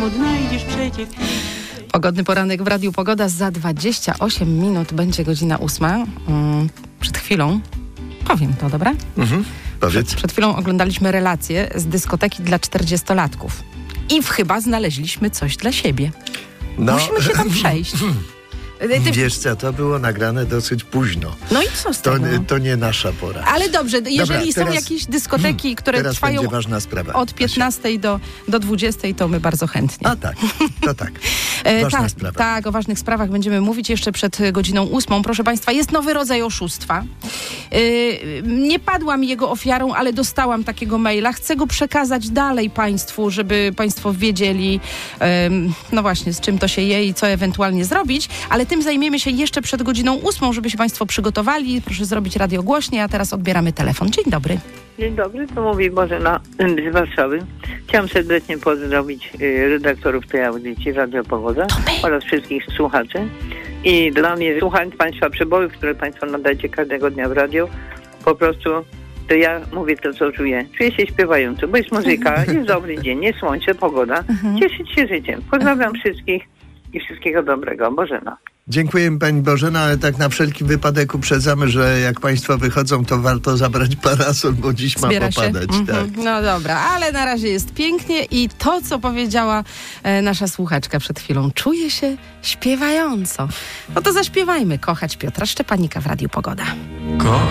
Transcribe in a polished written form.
odnajdziesz przeciek. Pogodny poranek w Radiu Pogoda. Za 28 minut będzie godzina 8. Przed chwilą powiem to, dobra? Powiedz. Przed chwilą oglądaliśmy relacje z dyskoteki dla 40-latków. I chyba znaleźliśmy coś dla siebie. Musimy się tam przejść. Wiesz co, to było nagrane dosyć późno. No i co z tego? To nie nasza pora. Ale dobrze, jeżeli teraz, są jakieś dyskoteki, które teraz trwają będzie ważna sprawa, od 15 do 20, to my bardzo chętnie. A tak, to tak. Ważna sprawa. Tak, o ważnych sprawach będziemy mówić jeszcze przed godziną 8. Proszę Państwa, jest nowy rodzaj oszustwa. Nie padłam jego ofiarą, ale dostałam takiego maila. Chcę go przekazać dalej Państwu, żeby Państwo wiedzieli, no właśnie, z czym to się je i co ewentualnie zrobić, ale tym zajmiemy się jeszcze przed godziną 8, żeby się Państwo przygotowali. Proszę zrobić radio głośniej, a teraz odbieramy telefon. Dzień dobry. Dzień dobry, to mówi Bożena z Warszawy. Chciałam serdecznie pozdrowić redaktorów tej audycji Radio Pogoda oraz wszystkich słuchaczy. I dla mnie słuchając Państwa przebojów, które Państwo nadajecie każdego dnia w radio, po prostu to ja mówię to, co czuję. Czuję się śpiewająco, bo jest muzyka, jest dobry dzień, jest słońce, pogoda. Cieszyć się życiem. Pozdrawiam wszystkich i wszystkiego dobrego. Bożena. Dziękuję Pani Bożena, ale tak na wszelki wypadek uprzedzamy, że jak Państwo wychodzą, to warto zabrać parasol, bo dziś ma popadać. Tak. No dobra, ale na razie jest pięknie i to, co powiedziała nasza słuchaczka przed chwilą, czuje się śpiewająco. No to zaśpiewajmy Kochać Piotra Szczepanika w Radiu Pogoda.